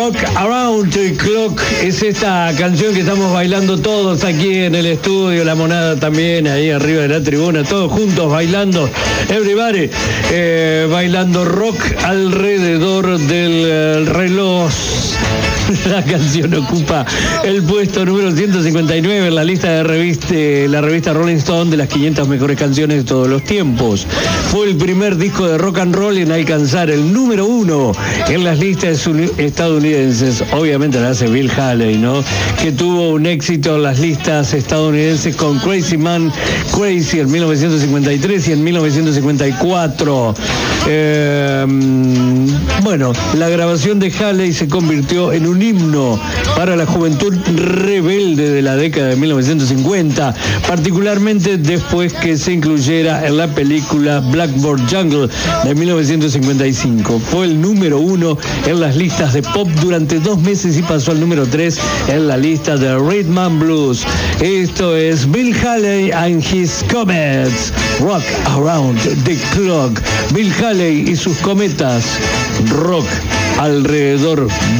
Rock Around the Clock es esta canción que estamos bailando todos aquí en el estudio, la monada también ahí arriba de la tribuna, todos juntos bailando, everybody, bailando rock alrededor del reloj. La canción ocupa el puesto número 159 en la lista de la revista Rolling Stone de las 500 mejores canciones de todos los tiempos. Fue el primer disco de rock and roll en alcanzar el número 1 en las listas estadounidenses. Obviamente la hace Bill Haley, ¿no? Que tuvo un éxito en las listas estadounidenses con Crazy Man Crazy en 1953 y en 1954. Bueno, la grabación de Haley se convirtió en un himno para la juventud rebelde de la década de 1950, particularmente después que se incluyera en la película Blackboard Jungle de 1955. Fue el número 1 en las listas de pop durante 2 meses y pasó al número 3 en la lista de Rhythm and Blues. Esto es Bill Haley and His Comets, Rock Around the Clock. Bill Haley y sus cometas, rock alrededor